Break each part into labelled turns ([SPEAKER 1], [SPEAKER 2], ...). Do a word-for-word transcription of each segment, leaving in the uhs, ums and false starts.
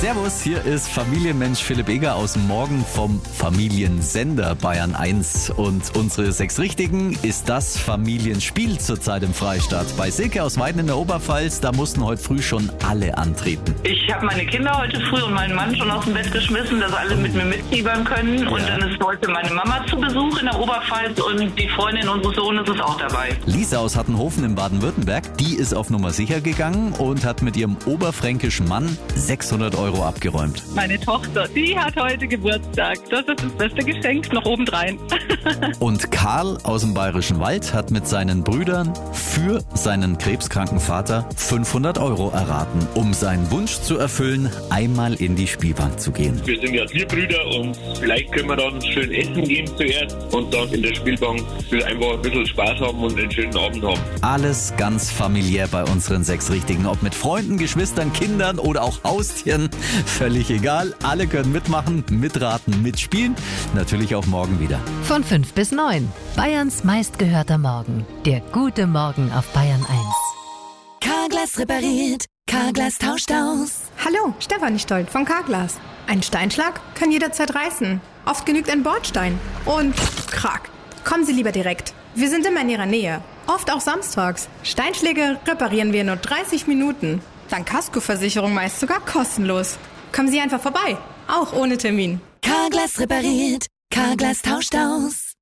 [SPEAKER 1] Servus, hier ist Familienmensch Philipp Eger aus dem Morgen vom Familiensender Bayern eins. Und unsere sechs Richtigen ist das Familienspiel zurzeit im Freistaat. Bei Silke aus Weiden in der Oberpfalz, da mussten heute früh schon alle antreten.
[SPEAKER 2] Ich habe meine Kinder heute früh und meinen Mann schon aus dem Bett geschmissen, dass alle mit mir mitfiebern können. Und
[SPEAKER 1] Ja.
[SPEAKER 2] dann ist heute meine Mama zu Besuch in der Oberpfalz und die Freundin unseres Sohnes ist auch dabei.
[SPEAKER 1] Lisa aus Hattenhofen in Baden-Württemberg, die ist auf Nummer sicher gegangen und hat mit ihrem oberfränkischen Mann sechshundert Euro abgeräumt.
[SPEAKER 3] Meine Tochter, die hat heute Geburtstag. Das ist das beste Geschenk noch obendrein.
[SPEAKER 1] Und Karl aus dem Bayerischen Wald hat mit seinen Brüdern für seinen krebskranken Vater fünfhundert Euro erraten, um seinen Wunsch zu erfüllen, einmal in die Spielbank zu gehen.
[SPEAKER 4] Wir sind ja vier Brüder und vielleicht können wir dann schön essen gehen zuerst und dann in der Spielbank für einfach ein bisschen Spaß haben und einen schönen Abend haben.
[SPEAKER 1] Alles ganz familiär bei unseren sechs Richtigen. Ob mit Freunden, Geschwistern, Kindern oder auch Haustieren. Völlig egal. Alle können mitmachen, mitraten, mitspielen. Natürlich auch morgen wieder.
[SPEAKER 5] Von fünf bis neun. Bayerns meistgehörter Morgen. Der gute Morgen auf Bayern eins.
[SPEAKER 6] Carglass repariert, Carglass tauscht aus.
[SPEAKER 7] Hallo, Stefanie Stolt von Carglass. Ein Steinschlag kann jederzeit reißen. Oft genügt ein Bordstein. Und krack. Kommen Sie lieber direkt. Wir sind immer in Ihrer Nähe. Oft auch samstags. Steinschläge reparieren wir in nur dreißig Minuten. Dank Kaskoversicherung meist sogar kostenlos. Kommen Sie einfach vorbei. Auch ohne Termin.
[SPEAKER 6] Carglass repariert, Carglass tauscht aus.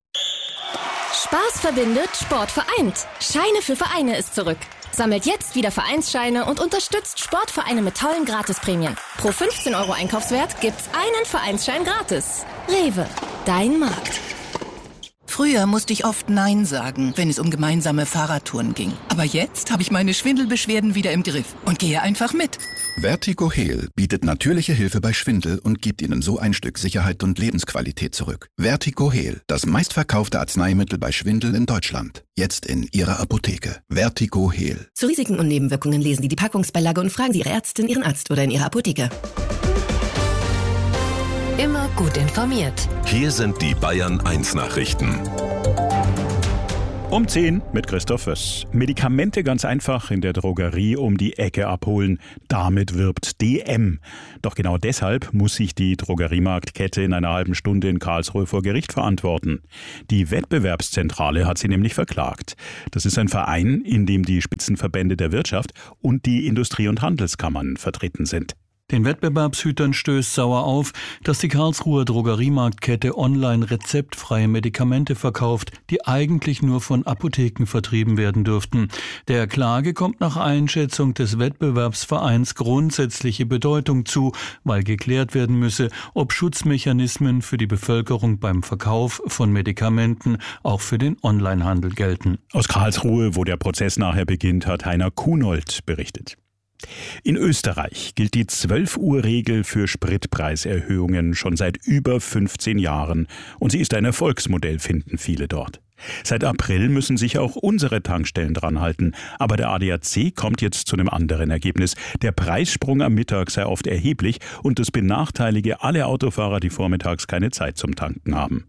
[SPEAKER 8] Spaß verbindet, Sport vereint. Scheine für Vereine ist zurück. Sammelt jetzt wieder Vereinsscheine und unterstützt Sportvereine mit tollen Gratisprämien. Pro fünfzehn Euro Einkaufswert gibt's einen Vereinsschein gratis. Rewe, dein Markt.
[SPEAKER 9] Früher musste ich oft Nein sagen, wenn es um gemeinsame Fahrradtouren ging. Aber jetzt habe ich meine Schwindelbeschwerden wieder im Griff und gehe einfach mit.
[SPEAKER 10] Vertigo Heal bietet natürliche Hilfe bei Schwindel und gibt Ihnen so ein Stück Sicherheit und Lebensqualität zurück. Vertigo Heal, das meistverkaufte Arzneimittel bei Schwindel in Deutschland. Jetzt in Ihrer Apotheke. Vertigo Heal.
[SPEAKER 6] Zu Risiken und Nebenwirkungen lesen Sie die Packungsbeilage und fragen Sie Ihre Ärztin, Ihren Arzt oder in Ihrer Apotheke.
[SPEAKER 5] Immer gut informiert.
[SPEAKER 11] Hier sind die Bayern eins Nachrichten.
[SPEAKER 12] Um zehn mit Christoph Föss. Medikamente ganz einfach in der Drogerie um die Ecke abholen. Damit wirbt D M. Doch genau deshalb muss sich die Drogeriemarktkette in einer halben Stunde in Karlsruhe vor Gericht verantworten. Die Wettbewerbszentrale hat sie nämlich verklagt. Das ist ein Verein, in dem die Spitzenverbände der Wirtschaft und die Industrie- und Handelskammern vertreten sind.
[SPEAKER 13] Den Wettbewerbshütern stößt sauer auf, dass die Karlsruher Drogeriemarktkette online rezeptfreie Medikamente verkauft, die eigentlich nur von Apotheken vertrieben werden dürften. Der Klage kommt nach Einschätzung des Wettbewerbsvereins grundsätzliche Bedeutung zu, weil geklärt werden müsse, ob Schutzmechanismen für die Bevölkerung beim Verkauf von Medikamenten auch für den Onlinehandel gelten.
[SPEAKER 12] Aus Karlsruhe, wo der Prozess nachher beginnt, hat Heiner Kunold berichtet. In Österreich gilt die zwölf-Uhr-Regel für Spritpreiserhöhungen schon seit über fünfzehn Jahren und sie ist ein Erfolgsmodell, finden viele dort. Seit April müssen sich auch unsere Tankstellen dran halten, aber der A D A C kommt jetzt zu einem anderen Ergebnis. Der Preissprung am Mittag sei oft erheblich und das benachteilige alle Autofahrer, die vormittags keine Zeit zum Tanken haben.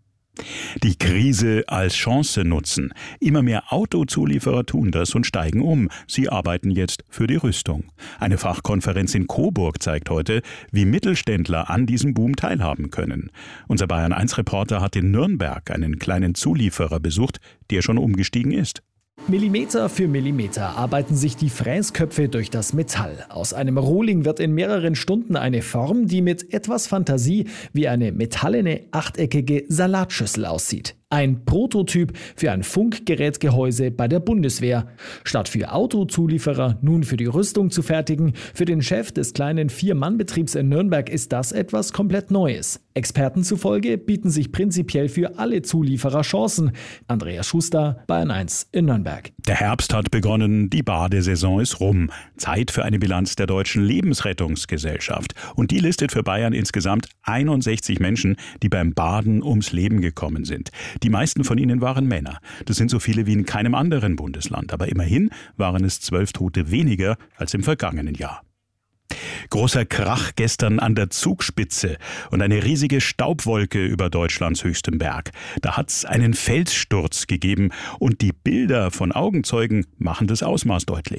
[SPEAKER 12] Die Krise als Chance nutzen. Immer mehr Autozulieferer tun das und steigen um. Sie arbeiten jetzt für die Rüstung. Eine Fachkonferenz in Coburg zeigt heute, wie Mittelständler an diesem Boom teilhaben können. Unser Bayern eins Reporter hat in Nürnberg einen kleinen Zulieferer besucht, der schon umgestiegen ist.
[SPEAKER 14] Millimeter für Millimeter arbeiten sich die Fräsköpfe durch das Metall. Aus einem Rohling wird in mehreren Stunden eine Form, die mit etwas Fantasie wie eine metallene, achteckige Salatschüssel aussieht. Ein Prototyp für ein Funkgerätgehäuse bei der Bundeswehr. Statt für Autozulieferer nun für die Rüstung zu fertigen, für den Chef des kleinen Vier-Mann-Betriebs in Nürnberg ist das etwas komplett Neues. Experten zufolge bieten sich prinzipiell für alle Zulieferer Chancen. Andreas Schuster, Bayern eins in Nürnberg.
[SPEAKER 12] Der Herbst hat begonnen, die Badesaison ist rum. Zeit für eine Bilanz der Deutschen Lebensrettungsgesellschaft. Und die listet für Bayern insgesamt einundsechzig Menschen, die beim Baden ums Leben gekommen sind. Die meisten von ihnen waren Männer. Das sind so viele wie in keinem anderen Bundesland. Aber immerhin waren es zwölf Tote weniger als im vergangenen Jahr. Großer Krach gestern an der Zugspitze und eine riesige Staubwolke über Deutschlands höchstem Berg. Da hat's einen Felssturz gegeben und die Bilder von Augenzeugen machen das Ausmaß deutlich.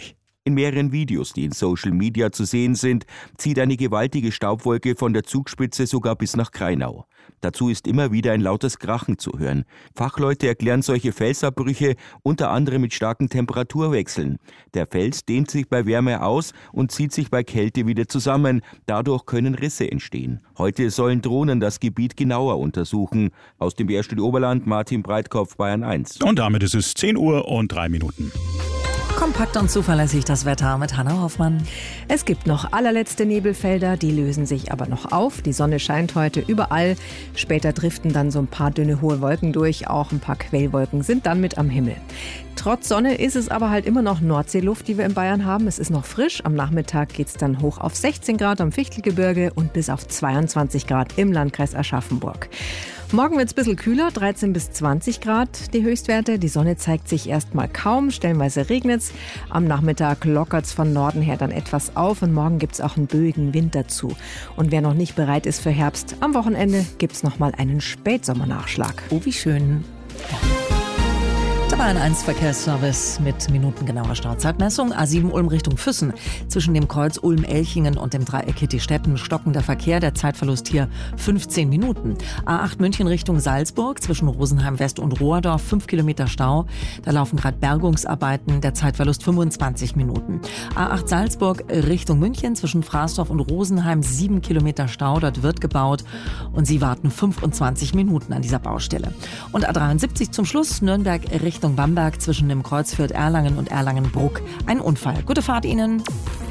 [SPEAKER 15] In mehreren Videos, die in Social Media zu sehen sind, zieht eine gewaltige Staubwolke von der Zugspitze sogar bis nach Kreinau. Dazu ist immer wieder ein lautes Krachen zu hören. Fachleute erklären solche Felsabbrüche unter anderem mit starken Temperaturwechseln. Der Fels dehnt sich bei Wärme aus und zieht sich bei Kälte wieder zusammen. Dadurch können Risse entstehen. Heute sollen Drohnen das Gebiet genauer untersuchen. Aus dem B R-Studio Oberland, Martin Breitkopf, Bayern eins.
[SPEAKER 12] Und damit ist es zehn Uhr und drei Minuten.
[SPEAKER 16] Kompakt und zuverlässig das Wetter mit Hanna Hoffmann.
[SPEAKER 17] Es gibt noch allerletzte Nebelfelder, die lösen sich aber noch auf. Die Sonne scheint heute überall. Später driften dann so ein paar dünne hohe Wolken durch. Auch ein paar Quellwolken sind dann mit am Himmel. Trotz Sonne ist es aber halt immer noch Nordseeluft, die wir in Bayern haben. Es ist noch frisch. Am Nachmittag geht es dann hoch auf sechzehn Grad am Fichtelgebirge und bis auf zweiundzwanzig Grad im Landkreis Aschaffenburg. Morgen wird es ein bisschen kühler, dreizehn bis zwanzig Grad die Höchstwerte. Die Sonne zeigt sich erstmal kaum, stellenweise regnet es. Am Nachmittag lockert es von Norden her dann etwas auf und morgen gibt es auch einen böigen Wind dazu. Und wer noch nicht bereit ist für Herbst, am Wochenende gibt es nochmal einen Spätsommernachschlag.
[SPEAKER 16] Oh, wie schön. Ja. Der Bayern eins Verkehrsservice mit minutengenauer Startzeitmessung. A sieben Ulm Richtung Füssen. Zwischen dem Kreuz Ulm-Elchingen und dem Dreieck Hitti-Stetten stockender Verkehr. Der Zeitverlust hier fünfzehn Minuten. A acht München Richtung Salzburg. Zwischen Rosenheim West und Rohrdorf fünf Kilometer Stau. Da laufen gerade Bergungsarbeiten. Der Zeitverlust fünfundzwanzig Minuten. A acht Salzburg Richtung München. Zwischen Fraßdorf und Rosenheim sieben Kilometer Stau. Dort wird gebaut. Und Sie warten fünfundzwanzig Minuten an dieser Baustelle. Und A dreiundsiebzig zum Schluss. Nürnberg Richtung Richtung Bamberg zwischen dem Kreuz Fürth-Erlangen und Erlangen-Bruck. Ein Unfall. Gute Fahrt Ihnen.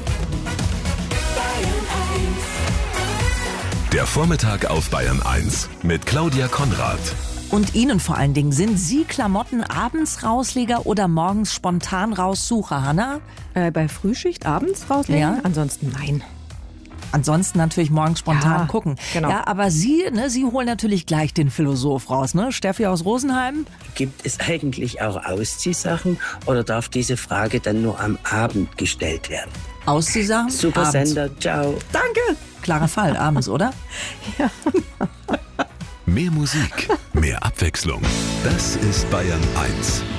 [SPEAKER 11] Der Vormittag auf Bayern eins mit Claudia Konrad.
[SPEAKER 16] Und Ihnen vor allen Dingen, sind Sie Klamotten abends Rausleger oder morgens spontan Raussucher, Hanna?
[SPEAKER 17] Äh, bei Frühschicht abends rauslegen?
[SPEAKER 16] Ja.
[SPEAKER 17] Ansonsten nein.
[SPEAKER 16] Ansonsten natürlich morgens spontan
[SPEAKER 17] ja,
[SPEAKER 16] gucken.
[SPEAKER 17] Genau.
[SPEAKER 16] Ja, aber Sie, ne, Sie holen natürlich gleich den Philosoph raus, ne? Steffi aus Rosenheim?
[SPEAKER 18] Gibt es eigentlich auch Ausziehsachen oder darf diese Frage dann nur am Abend gestellt werden?
[SPEAKER 16] Ausziehsachen?
[SPEAKER 18] Super
[SPEAKER 16] abends.
[SPEAKER 18] Sender, ciao.
[SPEAKER 16] Danke. Klarer Fall, abends, oder?
[SPEAKER 17] Ja.
[SPEAKER 11] Mehr Musik, mehr Abwechslung. Das ist Bayern eins.